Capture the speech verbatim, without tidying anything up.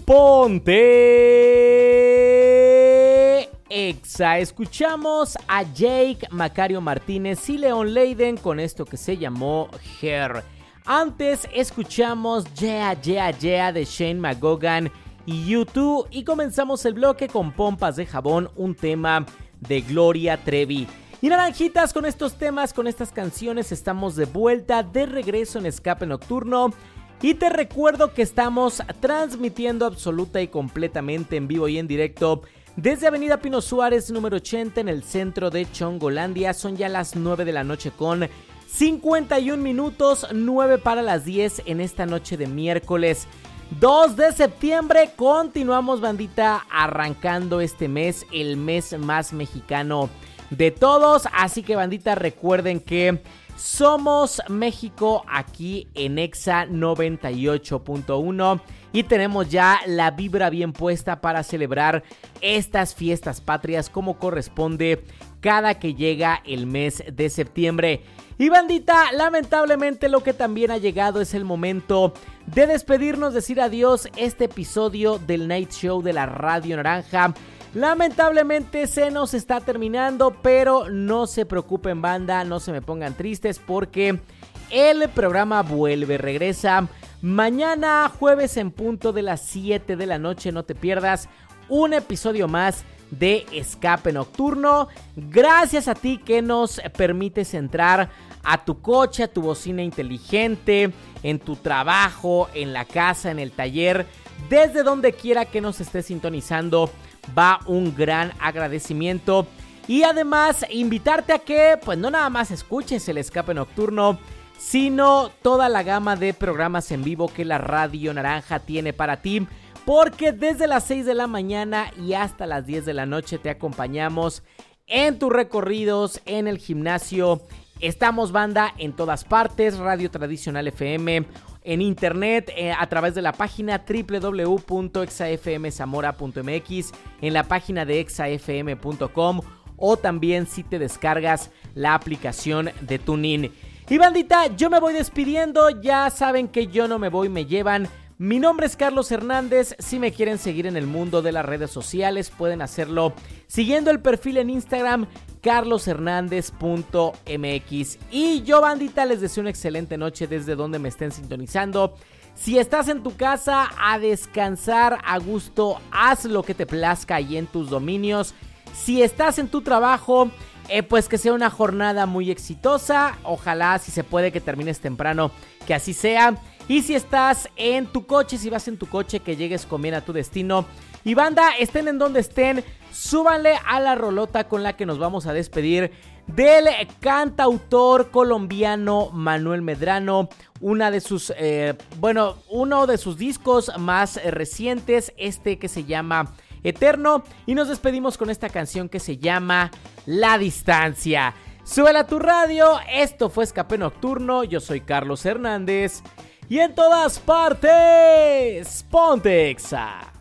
Ponte Exa. Escuchamos a Jake, Macario Martínez y Leon Leiden con esto que se llamó Her. Antes escuchamos Yeah, Yeah, Yeah de Shane McGowan y U dos y comenzamos el bloque con Pompas de Jabón, un tema de Gloria Trevi. Y naranjitas, con estos temas, con estas canciones estamos de vuelta, de regreso en Escape Nocturno. Y te recuerdo que estamos transmitiendo absoluta y completamente en vivo y en directo desde Avenida Pino Suárez número ochenta en el centro de Chongolandia. Son ya las nueve de la noche con cincuenta y un minutos, nueve para las diez en esta noche de miércoles dos de septiembre. Continuamos, bandita, arrancando este mes, el mes más mexicano de todos. Así que, bandita, recuerden que somos México aquí en Exa noventa y ocho punto uno y tenemos ya la vibra bien puesta para celebrar estas fiestas patrias como corresponde cada que llega el mes de septiembre. Y, bandita, lamentablemente lo que también ha llegado es el momento de despedirnos, decir adiós. Este episodio del Night Show de la Radio Naranja lamentablemente se nos está terminando, pero no se preocupen, banda, no se me pongan tristes porque el programa vuelve, regresa mañana jueves en punto de las siete de la noche. No te pierdas un episodio más de Escape Nocturno. Gracias a ti que nos permites entrar a tu coche, a tu bocina inteligente, en tu trabajo, en la casa, en el taller, desde donde quiera que nos estés sintonizando. Va un gran agradecimiento. Y además invitarte a que pues no nada más escuches el Escape Nocturno, sino toda la gama de programas en vivo que la Radio Naranja tiene para ti, porque desde las seis de la mañana y hasta las diez de la noche te acompañamos en tus recorridos, en el gimnasio. Estamos, banda, en todas partes. Radio Tradicional F M, en internet, eh, a través de la página doble u doble u doble u punto exa f m zamora punto m x, en la página de exa f m punto com, o también si te descargas la aplicación de TuneIn. Y, bandita, yo me voy despidiendo. Ya saben que yo no me voy, me llevan. Mi nombre es Carlos Hernández. Si me quieren seguir en el mundo de las redes sociales, pueden hacerlo siguiendo el perfil en Instagram, carlos hernández punto m x. Y yo, bandita, les deseo una excelente noche desde donde me estén sintonizando. Si estás en tu casa, a descansar a gusto, haz lo que te plazca ahí en tus dominios. Si estás en tu trabajo, eh, pues que sea una jornada muy exitosa. Ojalá, si se puede, que termines temprano, que así sea. Y si estás en tu coche, si vas en tu coche, que llegues con bien a tu destino. Y, banda, estén en donde estén, súbanle a la rolota con la que nos vamos a despedir del cantautor colombiano Manuel Medrano. Una de sus, eh, bueno, uno de sus discos más eh, recientes, este que se llama Eterno. Y nos despedimos con esta canción que se llama La Distancia. Súbela a tu radio. Esto fue Escape Nocturno. Yo soy Carlos Hernández. Y en todas partes, ponte Exa.